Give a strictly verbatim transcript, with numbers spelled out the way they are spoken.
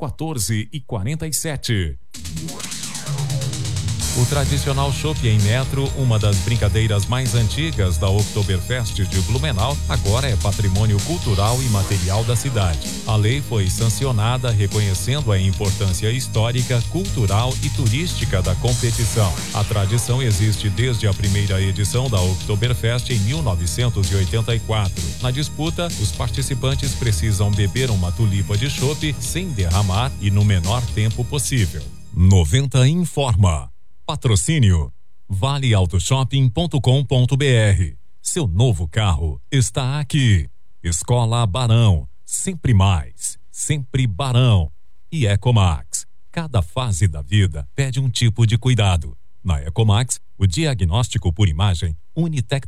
quatorze e quarenta e sete. O tradicional chopp em metro, uma das brincadeiras mais antigas da Oktoberfest de Blumenau, agora é patrimônio cultural e material da cidade. A lei foi sancionada reconhecendo a importância histórica, cultural e turística da competição. A tradição existe desde a primeira edição da Oktoberfest em mil novecentos e oitenta e quatro. Na disputa, os participantes precisam beber uma tulipa de chopp sem derramar e no menor tempo possível. noventa informa. Patrocínio vale auto shopping ponto com ponto br. Seu novo carro está aqui. Escola Barão, sempre mais, sempre Barão. E Ecomax, cada fase da vida pede um tipo de cuidado. Na Ecomax, o diagnóstico por imagem Unitec